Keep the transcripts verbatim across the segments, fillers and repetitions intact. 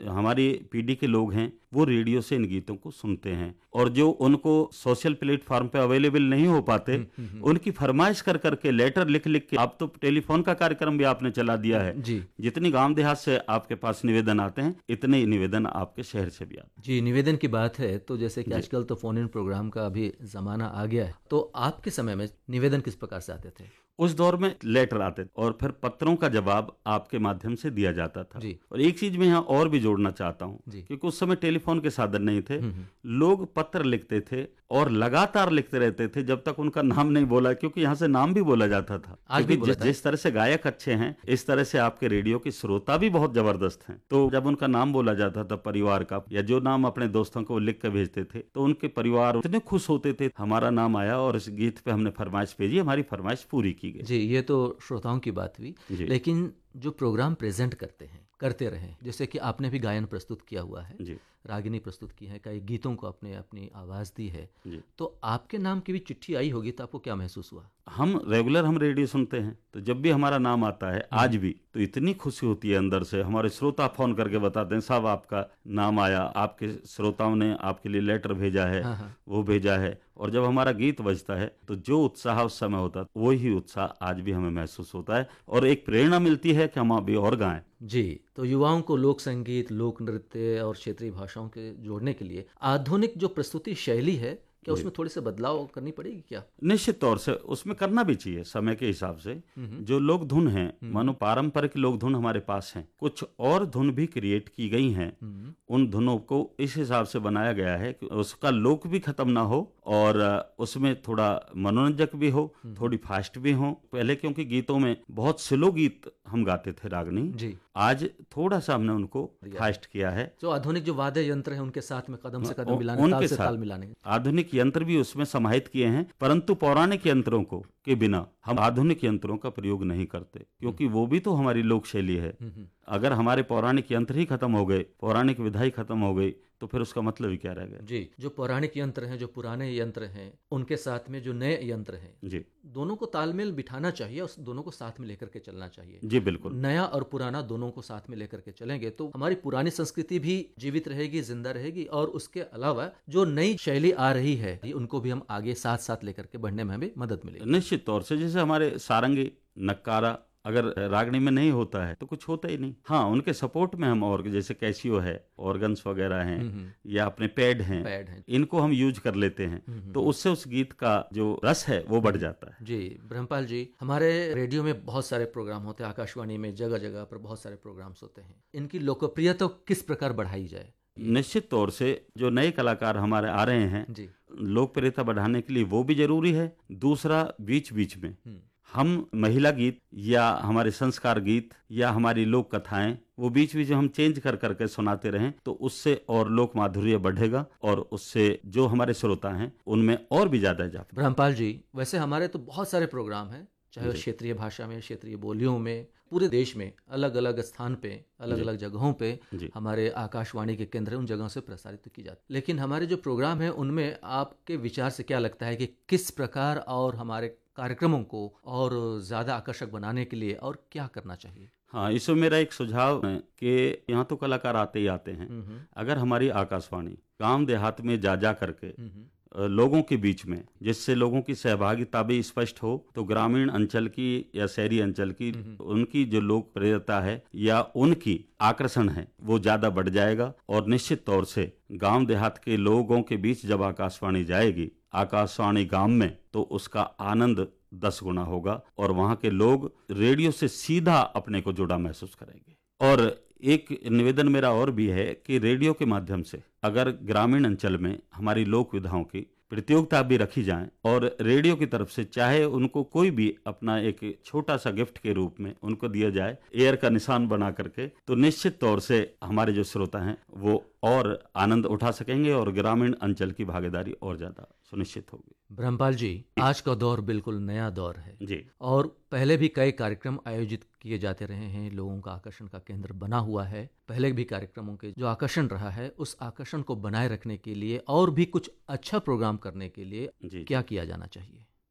हमारी पीढ़ी के लोग हैं वो रेडियो से इन गीतों को सुनते हैं, और जो उनको सोशल प्लेटफॉर्म पे अवेलेबल नहीं हो पाते उनकी फरमाइश कर करके लेटर लिख लिख के, आप तो टेलीफोन का कार्यक्रम भी आपने चला दिया है जी। जितनी गांव देहात से आपके पास निवेदन आते हैं इतने ही निवेदन आपके शहर से भी आते हैं। जी, निवेदन की बात है तो जैसे कि आजकल तो फोन इन प्रोग्राम का अभी जमाना आ गया है, तो आपके समय में निवेदन किस प्रकार से आते थे? उस दौर में लेटर आते और फिर पत्रों का जवाब आपके माध्यम से दिया जाता था। जी। और एक चीज मैं यहाँ और भी जोड़ना चाहता हूँ, जी। क्योंकि उस समय टेलीफोन के साधन नहीं थे, लोग पत्र लिखते थे और लगातार लिखते रहते थे जब तक उनका नाम नहीं बोला, क्योंकि यहाँ से नाम भी बोला जाता था। आज भी बोला जिस, जिस तरह से गायक अच्छे हैं इस तरह से आपके रेडियो के श्रोता भी बहुत जबरदस्त हैं। तो जब उनका नाम बोला जाता था परिवार का, या जो नाम अपने दोस्तों को लिख कर भेजते थे, तो उनके परिवार इतने खुश होते थे, हमारा नाम आया और इस गीत पे हमने फरमाइश भेजी, हमारी फरमाइश पूरी की गई। जी, ये तो श्रोताओं की बात हुई, लेकिन जो प्रोग्राम प्रेजेंट करते हैं करते रहे, जैसे कि आपने भी गायन प्रस्तुत किया हुआ है, जी। रागिनी प्रस्तुत की है, कई गीतों को अपने अपनी आवाज़ दी है, जी। तो आपके नाम की भी चिट्ठी आई होगी, तो आपको क्या महसूस हुआ? हम रेगुलर हम रेडियो सुनते हैं, तो जब भी हमारा नाम आता है आज भी, तो इतनी खुशी होती है अंदर से। हमारे श्रोता फोन करके बताते हैं साहब आपका नाम आया, आपके श्रोताओं ने आपके लिए लेटर भेजा है, हाँ हाँ। वो भेजा है। और जब हमारा गीत बजता है तो जो उत्साह उस समय होता है वही उत्साह आज भी हमें महसूस होता है, और एक प्रेरणा मिलती है कि हम अभी और गाएं। जी, तो युवाओं को लोक संगीत, लोक नृत्य और क्षेत्रीय भाषाओं के जोड़ने के लिए आधुनिक जो प्रस्तुति शैली है, क्या उसमें थोड़ी से बदलाव करनी पड़ेगी क्या? निश्चित तौर से उसमें करना भी चाहिए समय के हिसाब से। जो लोक धुन है, मानो पारंपरिक लोक धुन हमारे पास हैं, कुछ और धुन भी क्रिएट की गई हैं। उन धुनों को इस हिसाब से बनाया गया है कि उसका लोक भी खत्म ना हो और उसमें थोड़ा मनोरंजक भी हो, थोड़ी फास्ट भी हो। पहले क्योंकि गीतों में बहुत स्लो गीत हम गाते थे रागनी जी। आज थोड़ा सा हमने उनको फास्ट किया है। जो आधुनिक जो वाद्य यंत्र है उनके साथ में कदम से कदम मिलाने, उनके ताल से साथ ताल मिलाने, आधुनिक यंत्र भी उसमें समाहित किए हैं, परंतु पौराणिक यंत्रों को के बिना हम आधुनिक यंत्रों का प्रयोग नहीं करते, क्योंकि वो भी तो हमारी लोक शैली है। अगर हमारे पौराणिक यंत्र ही खत्म हो गए, पौराणिक विधा ही खत्म हो गई, तो फिर उसका मतलब ही क्या रह गया? जी, जो पौराणिक यंत्र हैं, जो पुराने यंत्र हैं, उनके साथ में जो नए यंत्र हैं, जी, दोनों को तालमेल बिठाना चाहिए और दोनों को साथ में लेकर के चलना चाहिए। जी बिल्कुल। नया और पुराना दोनों को साथ में लेकर के चलेंगे तो हमारी पुरानी संस्कृति भी जीवित रहेगी, जिंदा रहेगी, और उसके अलावा जो नई शैली आ रही है उनको भी हम आगे साथ साथ लेकर के बढ़ने में हमें मदद मिलेगी। निश्चित तौर से जैसे हमारे सारंगी, नक्कारा अगर रागनी में नहीं होता है तो कुछ होता ही नहीं। हाँ, उनके सपोर्ट में हम और जैसे कैसियो है, ऑर्गन्स वगैरह हैं, या अपने पैड हैं, पैड हैं, इनको हम यूज कर लेते हैं, तो उससे उस गीत का जो रस है वो बढ़ जाता है। जी, ब्रह्मपाल जी, हमारे रेडियो में बहुत सारे प्रोग्राम होते हैं, आकाशवाणी में जगह जगह पर बहुत सारे प्रोग्राम्स होते हैं, इनकी लोकप्रियता किस प्रकार बढ़ाई जाए? निश्चित तौर से जो नए कलाकार हमारे आ रहे हैं, लोकप्रियता बढ़ाने के लिए वो भी जरूरी है। दूसरा, बीच बीच में हम महिला गीत या हमारे संस्कार गीत या हमारी लोक कथाएं वो बीच बीच में हम चेंज कर करके सुनाते रहें, तो उससे और लोक माधुर्य बढ़ेगा और उससे जो हमारे श्रोता हैं उनमें और भी ज्यादा इजाफा। ब्रह्मपाल जी, वैसे हमारे तो बहुत सारे प्रोग्राम हैं, चाहे क्षेत्रीय भाषा में, क्षेत्रीय बोलियों में, पूरे देश में अलग अलग स्थान पे, अलग अलग जगहों पे हमारे आकाशवाणी के केंद्र उन जगहों से प्रसारित की जाती। लेकिन हमारे जो प्रोग्राम है उनमें आपके विचार से क्या लगता है कि किस प्रकार और हमारे कार्यक्रमों को और ज्यादा आकर्षक बनाने के लिए और क्या करना चाहिए? हाँ, इसमें मेरा एक सुझाव है कि यहाँ तो कलाकार आते ही आते हैं, अगर हमारी आकाशवाणी गांव देहात में जा जा करके लोगों के बीच में, जिससे लोगों की सहभागिता भी स्पष्ट हो, तो ग्रामीण अंचल की या शहरी अंचल की उनकी जो लोकप्रियता है या उनकी आकर्षण है वो ज्यादा बढ़ जाएगा। और निश्चित तौर से गांव देहात के लोगों के बीच जब आकाशवाणी जाएगी, आकाशवाणी गांव में, तो उसका आनंद दस गुना होगा और वहां के लोग रेडियो से सीधा अपने को जुड़ा महसूस करेंगे। और एक निवेदन मेरा और भी है कि रेडियो के माध्यम से अगर ग्रामीण अंचल में हमारी लोक विधाओं की प्रतियोगिता भी रखी जाए और रेडियो की तरफ से चाहे उनको कोई भी अपना एक छोटा सा गिफ्ट के रूप में उनको दिया जाए, एयर का निशान बना करके, तो निश्चित तौर से हमारे जो श्रोता हैं वो और आनंद उठा सकेंगे और ग्रामीण अंचल की भागीदारी और ज्यादा सुनिश्चित होगी। ब्रह्मपाल जी, आज का दौर बिल्कुल नया दौर है जी, और पहले भी कई कार्यक्रम आयोजित किए जाते रहे हैं, लोगों का आकर्षण का केंद्र बना हुआ है। पहले भी कार्यक्रमों के जो आकर्षण रहा है उस आकर्षण को बनाए रखने के लिए और भी कुछ अच्छा प्रोग्राम करने के लिए जी, क्या किया जाना चाहिए?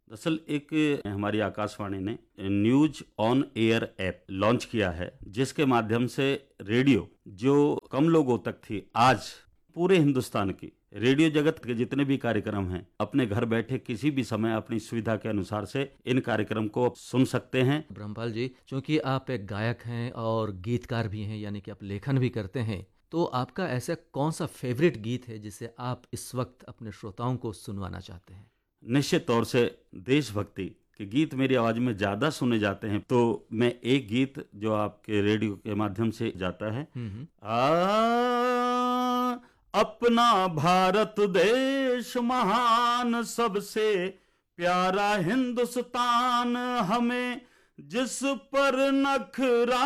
दरअसल एक हमारी आकाशवाणी ने news on air app launch किया है, जिसके माध्यम से रेडियो जो कम लोगों तक थी, आज पूरे हिंदुस्तान की रेडियो जगत के जितने भी कार्यक्रम हैं, अपने घर बैठे किसी भी समय अपनी सुविधा के अनुसार से इन कार्यक्रम को सुन सकते हैं। ब्रह्मपाल जी, चूंकि आप एक गायक हैं और गीतकार भी हैं, यानी कि आप लेखन भी करते हैं, तो आपका ऐसा कौन सा फेवरेट गीत है जिसे आप इस वक्त अपने श्रोताओं को सुनवाना चाहते हैं? निश्चित तौर से देशभक्ति के गीत मेरी आवाज में ज्यादा सुने जाते हैं, तो मैं एक गीत जो आपके रेडियो के माध्यम से जाता है, आ अपना भारत देश महान, सबसे प्यारा हिंदुस्तान, हमें जिस पर नखरा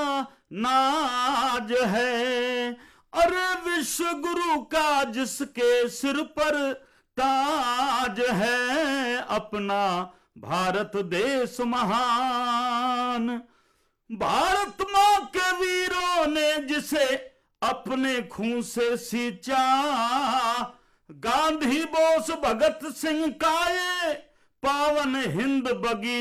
नाज है, अरे विश्व गुरु का जिसके सिर पर ताज है, अपना भारत देश महान। भारत माँ के वीरों ने जिसे अपने खून से सींचा, गांधी बोस भगत सिंह का ये पावन हिंद बगी